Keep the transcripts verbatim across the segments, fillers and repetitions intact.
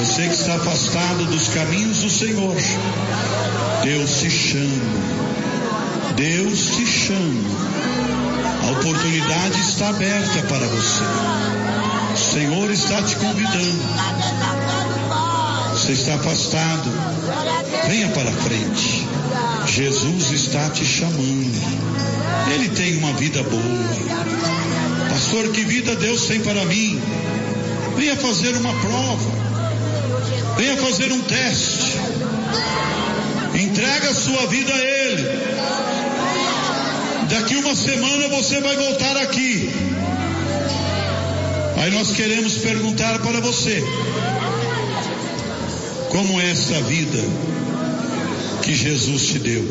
Você que está afastado dos caminhos do Senhor, Deus te chama. Deus te chama. A oportunidade está aberta para você. O Senhor está te convidando. Você está afastado, venha para frente. Jesus está te chamando. Ele tem uma vida boa. Pastor, que vida Deus tem para mim? Venha fazer uma prova. Venha fazer um teste. Entrega a sua vida a Ele. Daqui uma semana você vai voltar aqui. Aí nós queremos perguntar para você: como é essa vida que Jesus te deu?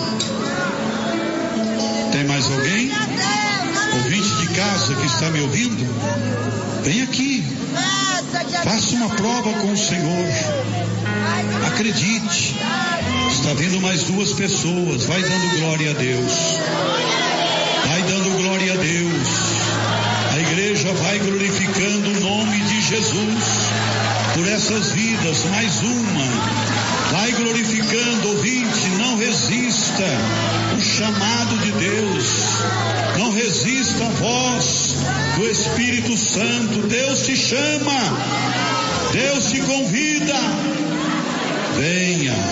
Tem mais alguém? Ouvinte de casa que está me ouvindo? Vem aqui. Faça uma prova com o Senhor. Acredite. Está vindo mais duas pessoas. Vai dando glória a Deus. Vai dando glória a Deus. A igreja vai glorificando o nome de Jesus por essas vidas. Mais uma. Vai glorificando, ouvinte. Não resista o chamado de Deus. Não resista a voz do Espírito Santo. Deus te chama. Deus te convida. Venha.